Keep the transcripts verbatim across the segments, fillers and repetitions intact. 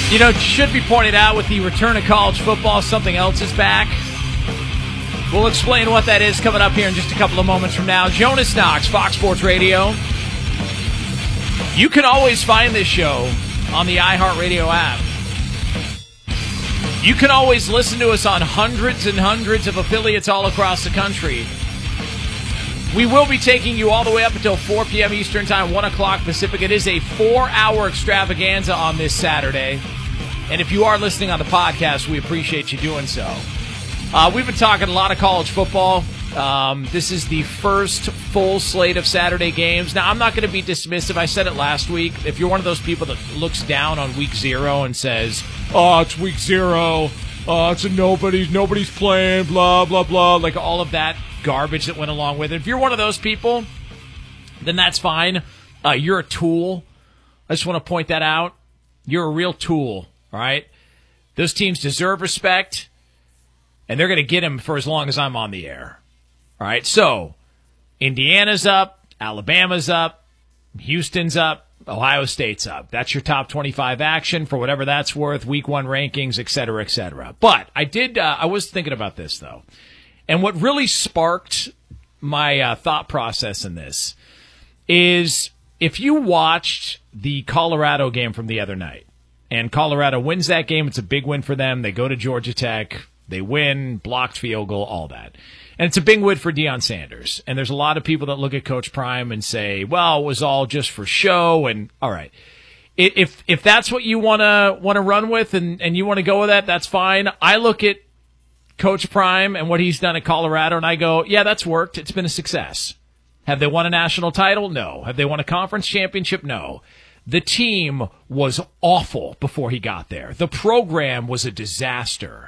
You know, it should be pointed out with the return of college football, something else is back. We'll explain what that is coming up here in just a couple of moments from now. Jonas Knox, Fox Sports Radio. You can always find this show on the iHeartRadio app. You can always listen to us on hundreds and hundreds of affiliates all across the country. We will be taking you all the way up until four p.m. Eastern Time, one o'clock Pacific. It is a four-hour extravaganza on this Saturday. And if you are listening on the podcast, we appreciate you doing so. Uh, we've been talking a lot of college football. Um, this is the first full slate of Saturday games. Now, I'm not going to be dismissive. I said it last week. If you're one of those people that looks down on week zero and says, oh, it's week zero, oh, it's a nobody, nobody's playing, blah, blah, blah, like all of that garbage that went along with it. If you're one of those people, then that's fine. Uh, you're a tool. I just want to point that out. You're a real tool, all right? Those teams deserve respect, and they're going to get him for as long as I'm on the air. All right, so Indiana's up, Alabama's up, Houston's up, Ohio State's up. That's your top twenty-five action for whatever that's worth, week one rankings, et cetera, et cetera. But I did, uh, I was thinking about this, though. And what really sparked my uh, thought process in this is if you watched the Colorado game from the other night, and Colorado wins that game, it's a big win for them. They go to Georgia Tech, they win, blocked field goal, all that. And it's a big win for Deion Sanders. And there's a lot of people that look at Coach Prime and say, well, it was all just for show. And all right, if if that's what you want to want to run with and, and you want to go with that, that's fine. I look at Coach Prime and what he's done at Colorado, and I go, yeah, that's worked. It's been a success. Have they won a national title? No. Have they won a conference championship? No. The team was awful before he got there. The program was a disaster.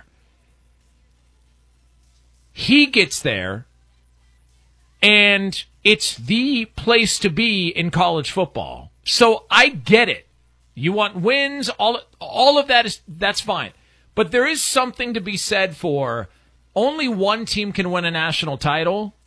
He gets there, and it's the place to be in college football. So I get it. You want wins, all all of that is that's fine. But there is something to be said for only one team can win a national title,